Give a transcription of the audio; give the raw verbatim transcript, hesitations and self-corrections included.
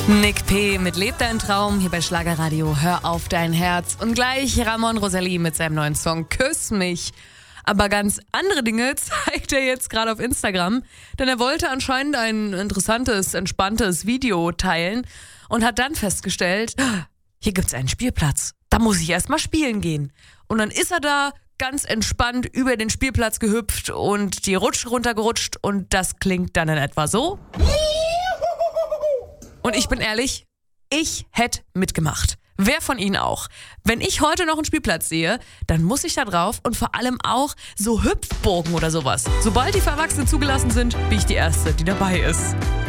Nick P. mit Lebt dein Traum hier bei Schlagerradio. Hör auf dein Herz. Und gleich Ramon Rosalie mit seinem neuen Song Küss mich. Aber ganz andere Dinge zeigt er jetzt gerade auf Instagram, denn er wollte anscheinend ein interessantes, entspanntes Video teilen und hat dann festgestellt, hier gibt's einen Spielplatz, da muss ich erst mal spielen gehen. Und dann ist er da ganz entspannt über den Spielplatz gehüpft und die Rutschen runtergerutscht und das klingt dann in etwa so. Und ich bin ehrlich, ich hätte mitgemacht. Wer von Ihnen auch? Wenn ich heute noch einen Spielplatz sehe, dann muss ich da drauf und vor allem auch so Hüpfburgen oder sowas. Sobald die für Erwachsene zugelassen sind, bin ich die Erste, die dabei ist.